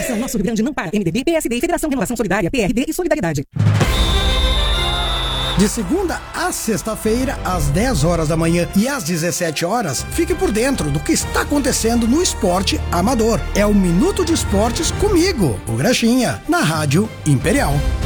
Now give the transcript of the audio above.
Coligação Nosso Rio Grande não para. MDB, PSD, Federação Renovação Solidária, PRD e Solidariedade. De segunda a sexta-feira, às 10 horas da manhã e às 17 horas, fique por dentro do que está acontecendo no esporte amador. É o Minuto de Esportes comigo, o Graxinha, na Rádio Imperial.